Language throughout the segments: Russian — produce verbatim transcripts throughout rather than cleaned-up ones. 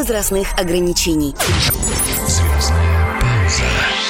возрастных ограничений. Звездная пауза.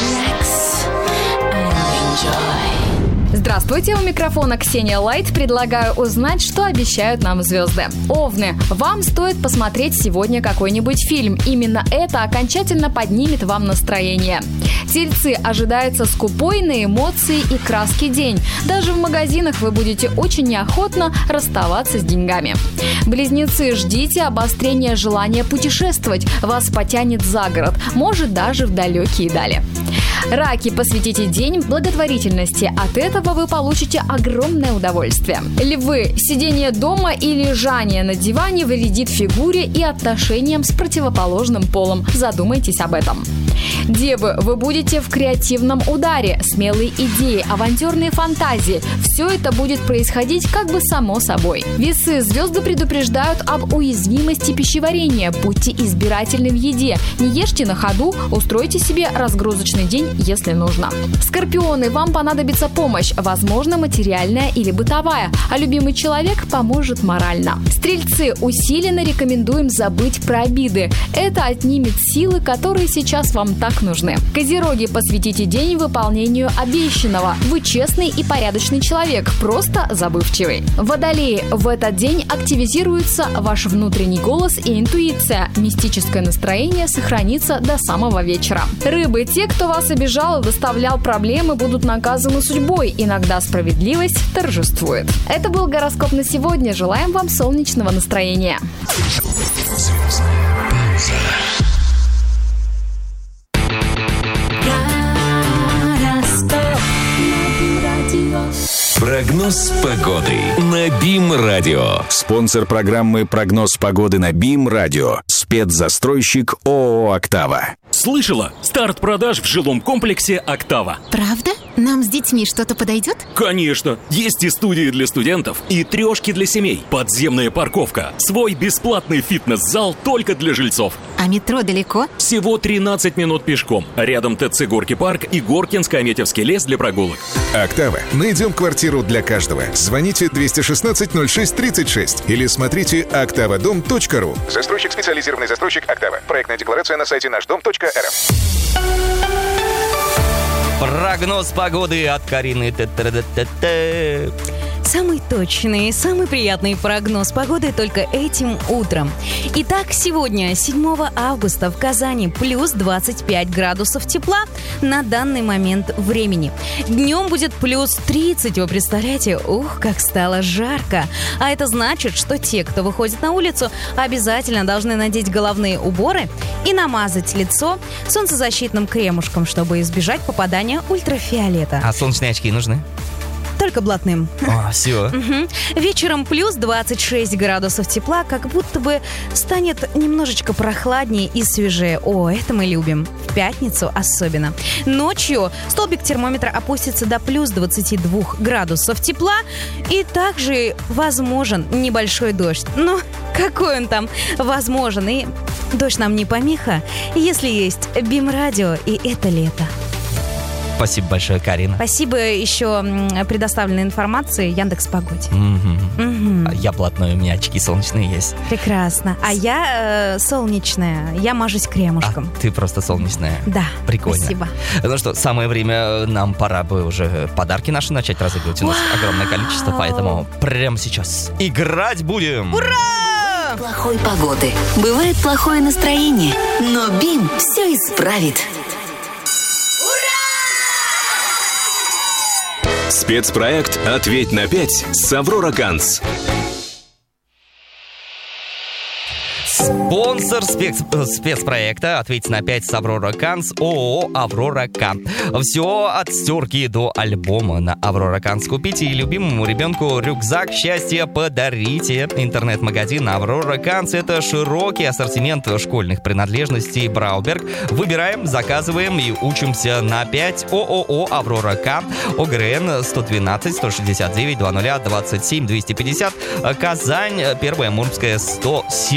Здравствуйте, у микрофона Ксения Лайт. Предлагаю узнать, что обещают нам звезды. Овны, вам стоит посмотреть сегодня какой-нибудь фильм. Именно это окончательно поднимет вам настроение. Тельцы, ожидается скупой на эмоции и краски день. Даже в магазинах вы будете очень неохотно расставаться с деньгами. Близнецы, ждите обострения желания путешествовать. Вас потянет за город, может даже в далекие дали. Раки, посвятите день благотворительности. От этого вы получите огромное удовольствие. Львы, сидение дома и лежание на диване вредит фигуре и отношениям с противоположным полом. Задумайтесь об этом. Девы, вы будете в креативном ударе, смелые идеи, авантюрные фантазии. Все это будет происходить как бы само собой. Весы, звезды предупреждают об уязвимости пищеварения. Будьте избирательны в еде. Не ешьте на ходу, устройте себе разгрузочный день, если нужно. Скорпионы, вам понадобится помощь, возможно, материальная или бытовая, а любимый человек поможет морально. Стрельцы, усиленно рекомендуем забыть про обиды. Это отнимет силы, которые сейчас вам так нужны. Козероги, посвятите день выполнению обещанного. Вы честный и порядочный человек, просто забывчивый. Водолеи, в этот день активизируется ваш внутренний голос и интуиция. Мистическое настроение сохранится до самого вечера. Рыбы, те, кто вас обижал и доставлял проблемы, будут наказаны судьбой. Иногда справедливость торжествует. Это был гороскоп на сегодня. Желаем вам солнечного настроения. Звездная пауза. Прогноз погоды на БИМ-радио. Спонсор программы «Прогноз погоды» на БИМ-радио. Спецзастройщик ООО «Октава». Слышала? Старт продаж в жилом комплексе «Октава». Правда? Нам с детьми что-то подойдет? Конечно! Есть и студии для студентов, и трешки для семей, подземная парковка, свой бесплатный фитнес-зал только для жильцов. А метро далеко? Всего тринадцать минут пешком. Рядом ТЦ «Горки парк» и Горкинско-Аметьевский лес для прогулок. «Октава». Найдем квартиру для каждого. Звоните двести шестнадцать ноль шесть тридцать шесть или смотрите октавадом точка ру. Застройщик, специализированный застройщик «Октава». Проектная декларация на сайте наш дом точка эр эф. Прогноз погоды от Карины. Та-та-та-та-та. Самый точный, самый приятный прогноз погоды только этим утром. Итак, сегодня, седьмого августа, в Казани плюс двадцать пять градусов тепла на данный момент времени. Днем будет плюс тридцать, вы представляете? Ух, как стало жарко. А это значит, что те, кто выходит на улицу, обязательно должны надеть головные уборы и намазать лицо солнцезащитным кремушком, чтобы избежать попадания ультрафиолета. А солнечные очки нужны? Только блатным. О, все. Угу. Вечером плюс двадцать шесть градусов тепла, как будто бы станет немножечко прохладнее и свежее. О, это мы любим. В пятницу особенно. Ночью столбик термометра опустится до плюс двадцать два градусов тепла. И также возможен небольшой дождь. Но какой он там возможен? И дождь нам не помеха, если есть БИМ-радио и это лето. Спасибо большое, Карина. Спасибо еще предоставленной информации Яндекс.Погоде. Угу. Угу. Я блатной, у меня очки солнечные есть. Прекрасно. А я э, солнечная, я мажусь кремушком. А ты просто солнечная? Да. Прикольно. Спасибо. Ну что, самое время, нам пора бы уже подарки наши начать разыгрывать. У нас Вау! огромное количество, поэтому прямо сейчас играть будем. Ура! Плохой погоды. Бывает плохое настроение, но БИМ все исправит. Спецпроект «Ответь на пять» с «Аврора Канц». Спонсор спец... спецпроекта «Ответь на пять» с «Аврора Канц» ООО «Аврора К». Все от стирки до альбома на «Аврора Канц». Купите и любимому ребенку рюкзак счастья подарите. Интернет-магазин «Аврора Канц» — это широкий ассортимент школьных принадлежностей Брауберг. Выбираем, заказываем и учимся на пять. ООО «Аврора К». ОГРН сто двенадцать сто шестьдесят девять двадцать ноль двадцать семь двести пятьдесят. Казань, Первая Мурмская, сто семнадцать.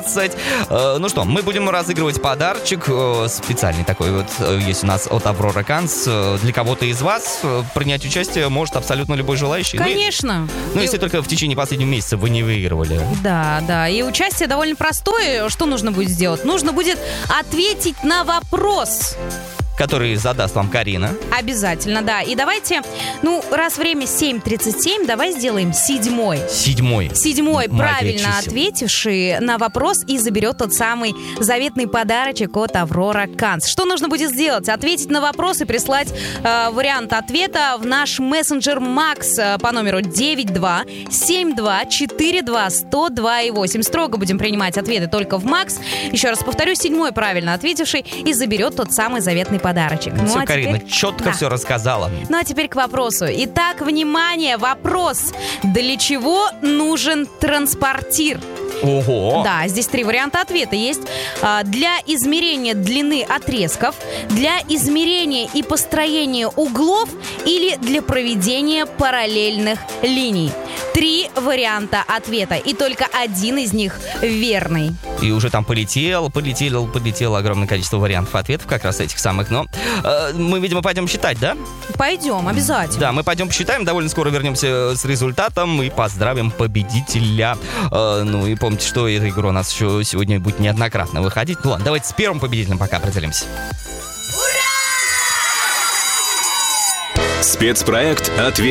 двадцать. Ну что, мы будем разыгрывать подарочек специальный такой вот, есть у нас от Аврора Канс. Для кого-то из вас принять участие может абсолютно любой желающий. Конечно. Ну, ну если и... только в течение последнего месяца вы не выигрывали. Да, да. И участие довольно простое. Что нужно будет сделать? Нужно будет ответить на вопрос, который задаст вам Карина. Обязательно, да. И давайте, ну, раз время семь тридцать семь, давай сделаем седьмой. Седьмой. Седьмой, Магия правильно чисел. Ответивший на вопрос и заберет тот самый заветный подарочек от Аврора Канс. Что нужно будет сделать? Ответить на вопрос и прислать э, вариант ответа в наш мессенджер Макс э, по номеру девять два семь два четыре два сто два и восемь. Строго будем принимать ответы только в Макс. Еще раз повторю, седьмой правильно ответивший и заберет тот самый заветный подарочек. Ну, все, а Карина, теперь... четко да. все рассказала. Ну а теперь к вопросу. Итак, внимание, вопрос. Для чего нужен транспортир? Ого! Да, здесь три варианта ответа есть. А, для измерения длины отрезков, для измерения и построения углов или для проведения параллельных линий. Три варианта ответа, и только один из них верный. И уже там полетел, полетел, полетело огромное количество вариантов ответов, как раз этих самых. Но э, мы, видимо, пойдем считать, да? Пойдем, обязательно. Да, мы пойдем посчитаем, довольно скоро вернемся с результатом и поздравим победителя. Э, ну и помните, что эта игра у нас еще сегодня будет неоднократно выходить. Ну ладно, давайте с первым победителем пока определимся. Спецпроект «Ответ».